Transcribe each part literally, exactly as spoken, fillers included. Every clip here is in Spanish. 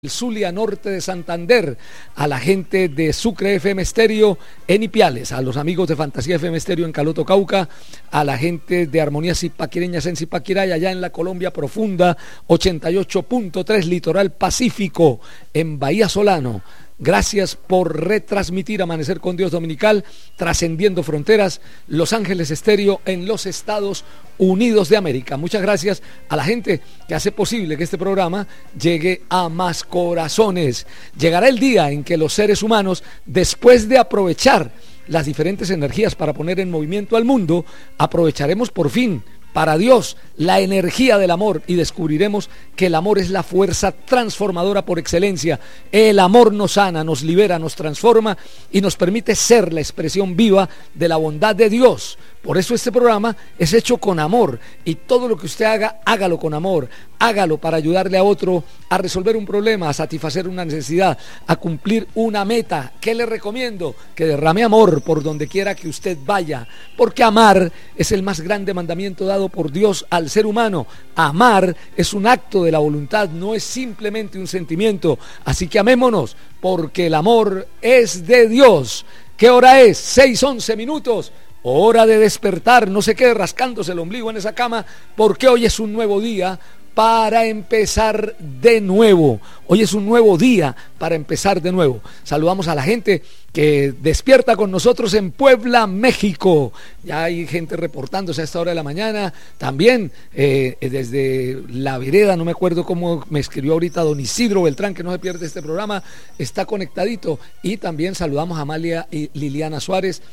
el Zulia Norte de Santander, a la gente de Sucre F M Estéreo en Ipiales, a los amigos de Fantasía F M Estéreo en Caloto, Cauca, a la gente de Armonía Zipaquireñas en Zipaquirá y allá en la Colombia Profunda, ochenta y ocho punto tres Litoral Pacífico en Bahía Solano. Gracias por retransmitir Amanecer con Dios Dominical, trascendiendo fronteras, Los Ángeles Estéreo en los Estados Unidos de América. Muchas gracias a la gente que hace posible que este programa llegue a más corazones. Llegará el día en que los seres humanos, después de aprovechar las diferentes energías para poner en movimiento al mundo, aprovecharemos por fin para Dios la energía del amor y descubriremos que el amor es la fuerza transformadora por excelencia. El amor nos sana, nos libera, nos transforma y nos permite ser la expresión viva de la bondad de Dios. Por eso este programa es hecho con amor y todo lo que usted haga, hágalo con amor. Hágalo para ayudarle a otro a resolver un problema, a satisfacer una necesidad, a cumplir una meta. ¿Qué le recomiendo? Que derrame amor por donde quiera que usted vaya, porque amar es el más grande mandamiento dado por Dios al ser humano. Amar es un acto de la voluntad, no es simplemente un sentimiento. Así que amémonos, porque el amor es de Dios. ¿Qué hora es? seis once minutos. Hora de despertar, no se quede rascándose el ombligo en esa cama, porque hoy es un nuevo día para empezar de nuevo. Hoy es un nuevo día para empezar de nuevo. Saludamos a la gente que despierta con nosotros en Puebla, México. Ya hay gente reportándose a esta hora de la mañana. También eh, desde La Vereda, no me acuerdo cómo me escribió ahorita don Isidro Beltrán, que no se pierde este programa, está conectadito. Y también saludamos a Amalia y Liliana Suárez,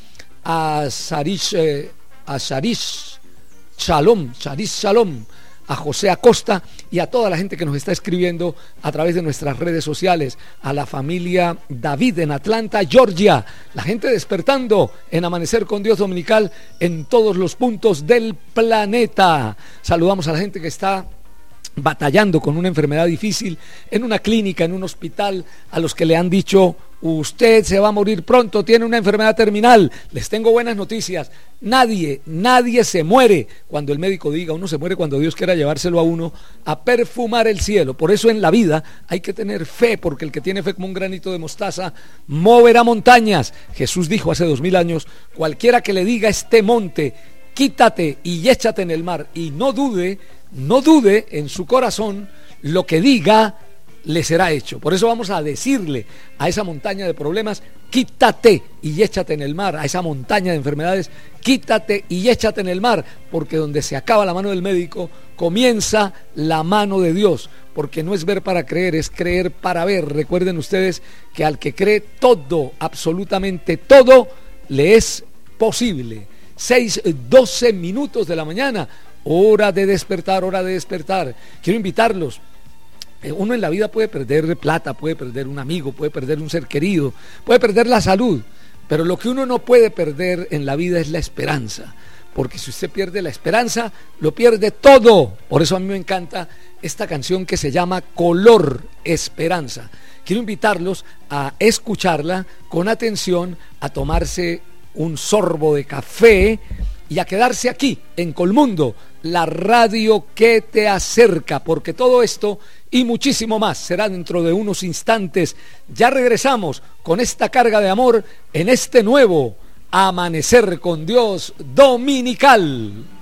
a Sarish, eh, a Sarish Shalom, Sarish Shalom, a José Acosta y a toda la gente que nos está escribiendo a través de nuestras redes sociales, a la familia David en Atlanta, Georgia, la gente despertando en Amanecer con Dios Dominical en todos los puntos del planeta. Saludamos a la gente que está batallando con una enfermedad difícil en una clínica, en un hospital, a los que le han dicho: usted se va a morir pronto, tiene una enfermedad terminal. Les tengo buenas noticias. Nadie, nadie se muere cuando el médico diga. Uno se muere cuando Dios quiera llevárselo a uno a perfumar el cielo. Por eso en la vida hay que tener fe, porque el que tiene fe como un granito de mostaza moverá montañas. Jesús dijo hace dos mil años: cualquiera que le diga a este monte, quítate y échate en el mar, y no dude, no dude en su corazón, lo que diga le será hecho. Por eso vamos a decirle a esa montaña de problemas: quítate y échate en el mar. A esa montaña de enfermedades: quítate y échate en el mar, porque donde se acaba la mano del médico comienza la mano de Dios, porque no es ver para creer, es creer para ver. Recuerden ustedes que al que cree, todo, absolutamente todo, le es posible. Seis doce minutos de la mañana, hora de despertar, hora de despertar. Quiero invitarlos. Uno en la vida puede perder plata, puede perder un amigo, puede perder un ser querido, puede perder la salud, pero lo que uno no puede perder en la vida es la esperanza, porque si usted pierde la esperanza, lo pierde todo. Por eso a mí me encanta esta canción que se llama Color Esperanza. Quiero invitarlos a escucharla con atención, a tomarse un sorbo de café y a quedarse aquí en Colmundo, la radio que te acerca, porque todo esto y muchísimo más será dentro de unos instantes. Ya regresamos con esta carga de amor en este nuevo Amanecer con Dios Dominical.